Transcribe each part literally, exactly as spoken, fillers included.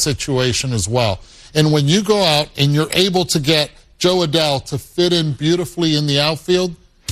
situation as well. And when you go out and you're able to get Joe Adell to fit in beautifully in the outfield,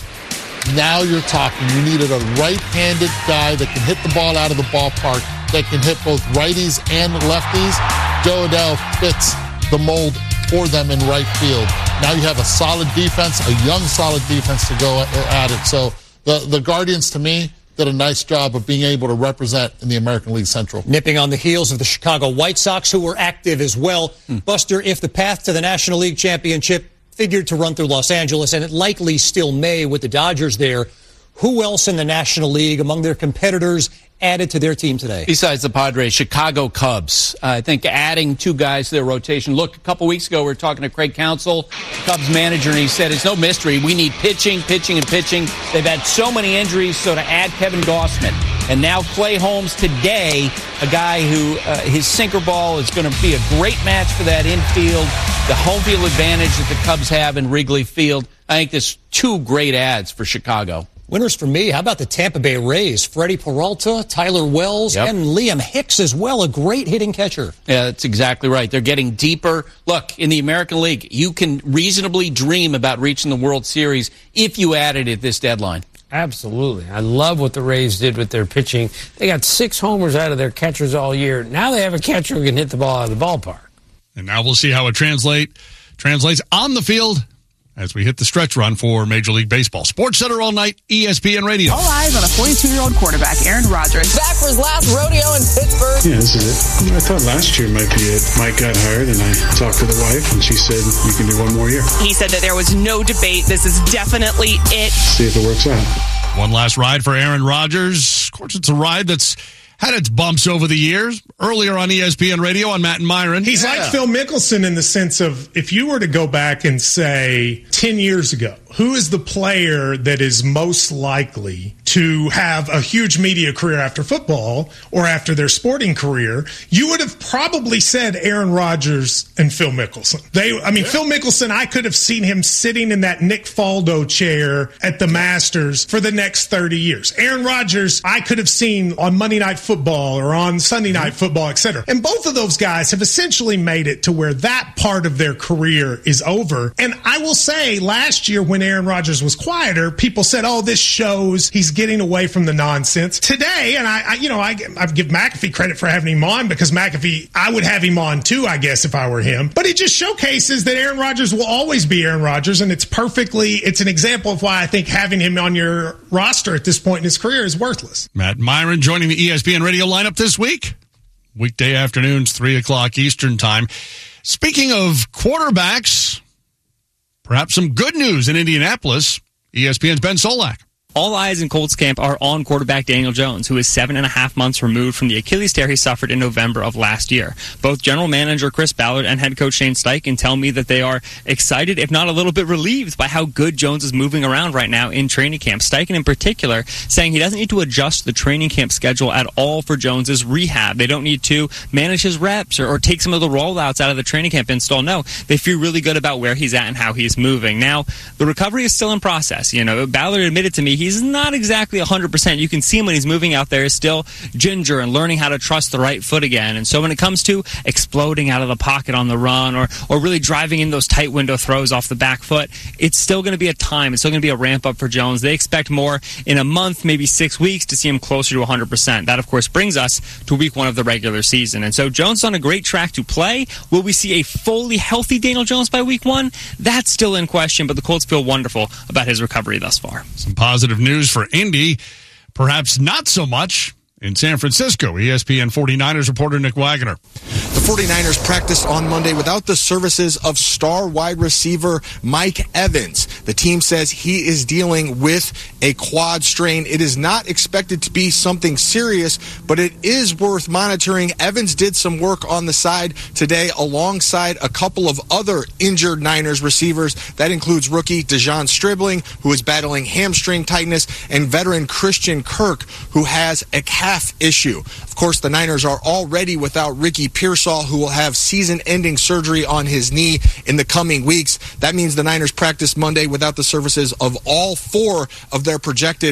now you're talking. You needed a right-handed guy that can hit the ball out of the ballpark, that can hit both righties and lefties. Joe Adell fits the mold for them in right field. Now you have a solid defense, a young solid defense to go at it. So the, the Guardians, to me, did a nice job of being able to represent in the American League Central. Nipping on the heels of the Chicago White Sox, who were active as well. Hmm. Buster, if the path to the National League Championship figured to run through Los Angeles, and it likely still may with the Dodgers there, who else in the National League among their competitors added to their team today? Besides the Padres, Chicago Cubs. Uh, I think adding two guys to their rotation. Look, a couple weeks ago we were talking to Craig Counsell, Cubs manager, and he said it's no mystery. We need pitching, pitching, and pitching. They've had so many injuries, so to add Kevin Gausman. And now Clay Holmes today, a guy who uh, his sinker ball is going to be a great match for that infield. The home field advantage that the Cubs have in Wrigley Field. I think there's two great adds for Chicago. Winners for me. How about the Tampa Bay Rays? Freddie Peralta, Tyler Wells, yep. and Liam Hicks as well. A great hitting catcher. Yeah, that's exactly right. They're getting deeper. Look, in the American League, you can reasonably dream about reaching the World Series if you added at this deadline. Absolutely. I love what the Rays did with their pitching. They got six homers out of their catchers all year. Now they have a catcher who can hit the ball out of the ballpark. And now we'll see how it translate translates on the field as we hit the stretch run for Major League Baseball. Sports Center all night, E S P N Radio. All eyes on a forty-two-year-old quarterback, Aaron Rodgers. Back for his last rodeo in Pittsburgh. Yeah, this is it. I thought last year might be it. Mike got hired, and I talked to the wife, and she said, you can do one more year. He said that there was no debate. This is definitely it. See if it works out. One last ride for Aaron Rodgers. Of course, it's a ride that's had its bumps over the years. Earlier on E S P N Radio on Matt and Myron. He's yeah. like Phil Mickelson in the sense of, if you were to go back and say ten years ago, who is the player that is most likely to have a huge media career after football or after their sporting career, you would have probably said Aaron Rodgers and Phil Mickelson. They, I mean, yeah. Phil Mickelson, I could have seen him sitting in that Nick Faldo chair at the Masters for the next thirty years. Aaron Rodgers, I could have seen on Monday Night Football or on Sunday Night Football, et cetera. And both of those guys have essentially made it to where that part of their career is over. And I will say, last year when Aaron Rodgers was quieter, people said, oh, this shows he's getting away from the nonsense. Today, and I, I you know, I, I give McAfee credit for having him on, because McAfee, I would have him on too, I guess, if I were him. But it just showcases that Aaron Rodgers will always be Aaron Rodgers, and it's perfectly, it's an example of why I think having him on your roster at this point in his career is worthless. Matt Myron joining the E S P N Radio lineup this week. Weekday afternoons, three o'clock Eastern time. Speaking of quarterbacks, perhaps some good news in Indianapolis. E S P N's Ben Solak. All eyes in Colts camp are on quarterback Daniel Jones, who is seven and a half months removed from the Achilles tear he suffered in November of last year. Both general manager Chris Ballard and head coach Shane Steichen tell me that they are excited, if not a little bit relieved, by how good Jones is moving around right now in training camp. Steichen in particular saying he doesn't need to adjust the training camp schedule at all for Jones's rehab. They don't need to manage his reps or, or take some of the rollouts out of the training camp install. No, they feel really good about where he's at and how he's moving. Now, the recovery is still in process. You know, Ballard admitted to me he's not exactly one hundred percent. You can see him when he's moving out there is still ginger and learning how to trust the right foot again. And so when it comes to exploding out of the pocket on the run or or really driving in those tight window throws off the back foot, it's still going to be a time. It's still going to be a ramp up for Jones. They expect more in a month, maybe six weeks to see him closer to one hundred percent. That, of course, brings us to week one of the regular season. And so Jones on a great track to play. Will we see a fully healthy Daniel Jones by week one? That's still in question, but the Colts feel wonderful about his recovery thus far. Some positive news for Indy, perhaps not so much in San Francisco. E S P N forty-niners reporter Nick Wagoner. The forty-niners practiced on Monday without the services of star wide receiver Mike Evans. The team says he is dealing with a quad strain. It is not expected to be something serious, but it is worth monitoring. Evans did some work on the side today alongside a couple of other injured Niners receivers. That includes rookie Dejon Stribling, who is battling hamstring tightness, and veteran Christian Kirk, who has a calf issue. Of course, the Niners are already without Ricky Pearsall, who will have season-ending surgery on his knee in the coming weeks. That means the Niners practiced Monday without the services of all four of their projected top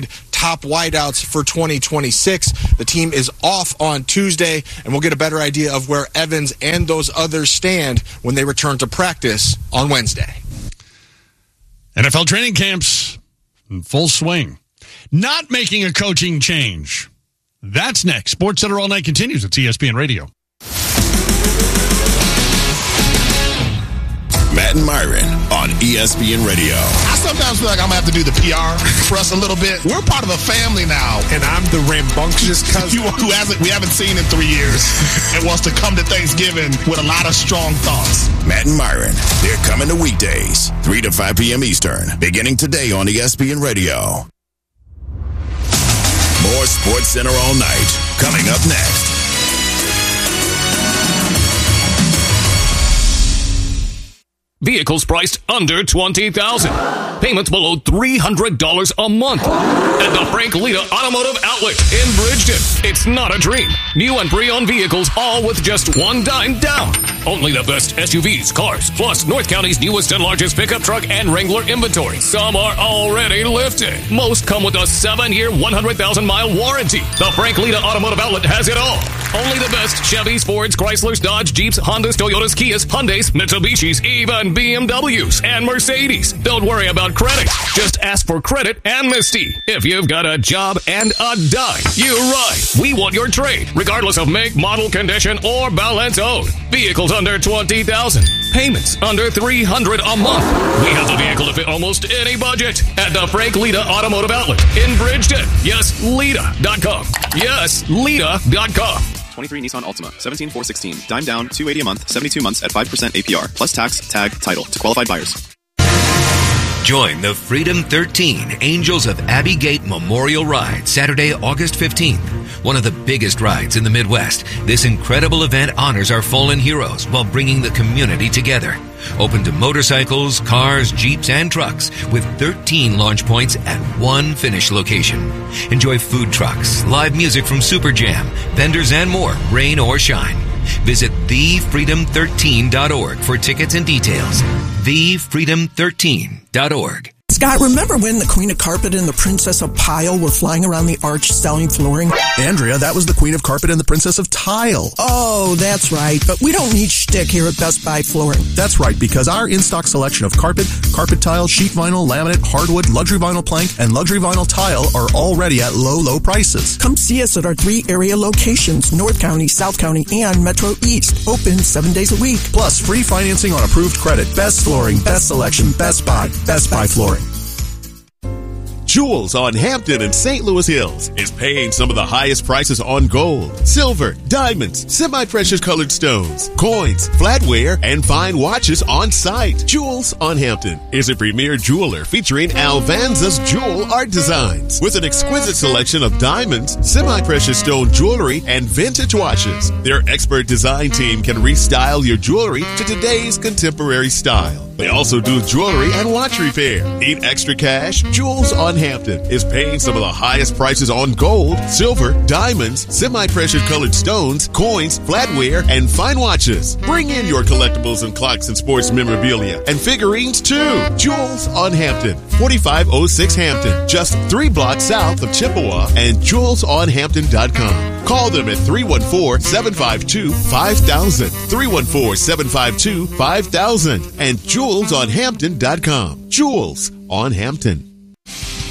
top wideouts for twenty twenty-six. The team is off on Tuesday, and we'll get a better idea of where Evans and those others stand when they return to practice on Wednesday. N F L training camps in full swing. Not making a coaching change. That's next. SportsCenter All Night continues at E S P N Radio. Matt and Myron on E S P N Radio. I sometimes feel like I'm going to have to do the P R for us a little bit. We're part of a family now. And I'm the rambunctious cousin who hasn't, we haven't seen in three years and wants to come to Thanksgiving with a lot of strong thoughts. Matt and Myron, they're coming to weekdays, three to five p.m. Eastern, beginning today on E S P N Radio. More SportsCenter All Night coming up next. Vehicles priced under twenty thousand dollars. Payments below three hundred dollars a month. At the Frank Lita Automotive Outlet in Bridgeton. It's not a dream. New and pre-owned vehicles, all with just one dime down. Only the best S U Vs, cars, plus North County's newest and largest pickup truck and Wrangler inventory. Some are already lifted. Most come with a seven-year, one hundred thousand mile warranty. The Frank Lita Automotive Outlet has it all. Only the best Chevys, Fords, Chryslers, Dodge, Jeeps, Hondas, Toyotas, Kias, Hyundais, Mitsubishis, even B M Ws and Mercedes. Don't worry about credit. Just ask for credit amnesty. If you've got a job and a dime, you're right. We want your trade, regardless of make, model, condition, or balance owed. Vehicles under twenty thousand dollars. Payments under three hundred dollars a month. We have the vehicle to fit almost any budget at the Frank Lita Automotive Outlet in Bridgeton. Yes, Lita dot com. Yes, Lita dot com. twenty-three Nissan Altima, seventeen four sixteen, dime down, two hundred eighty dollars a month, seventy-two months at five percent A P R, plus tax, tag, title to qualified buyers. Join the Freedom thirteen Angels of Abbey Gate Memorial Ride, Saturday, August fifteenth. One of the biggest rides in the Midwest, this incredible event honors our fallen heroes while bringing the community together. Open to motorcycles, cars, Jeeps, and trucks with thirteen launch points at one finish location. Enjoy food trucks, live music from Super Jam, vendors, and more, rain or shine. Visit the freedom thirteen dot org for tickets and details. the freedom thirteen dot org. Scott, remember when the Queen of Carpet and the Princess of Pile were flying around the arch selling flooring? Andrea, that was the Queen of Carpet and the Princess of Tile. Oh, that's right. But we don't need shtick here at Best Buy Flooring. That's right, because our in-stock selection of carpet, carpet tile, sheet vinyl, laminate, hardwood, luxury vinyl plank, and luxury vinyl tile are already at low, low prices. Come see us at our three area locations, North County, South County, and Metro East. Open seven days a week. Plus, free financing on approved credit. Best flooring, best selection, Best Buy. Best Buy Flooring. Jewels on Hampton and Saint Louis Hills is paying some of the highest prices on gold, silver, diamonds, semi-precious colored stones, coins, flatware, and fine watches on site. Jewels on Hampton is a premier jeweler featuring Alvanza's jewel art designs with an exquisite selection of diamonds, semi-precious stone jewelry, and vintage watches. Their expert design team can restyle your jewelry to today's contemporary style. They also do jewelry and watch repair. Need extra cash? Jewels on Hampton is paying some of the highest prices on gold, silver, diamonds, semi-precious colored stones, coins, flatware, and fine watches. Bring in your collectibles and clocks and sports memorabilia and figurines too. Jewels on Hampton, forty-five oh six Hampton, just three blocks south of Chippewa, and jewels on hampton dot com. Call them at three one four, seven five two, five thousand, three one four, seven five two, five thousand, and jewels on hampton dot com. Jewels on Hampton.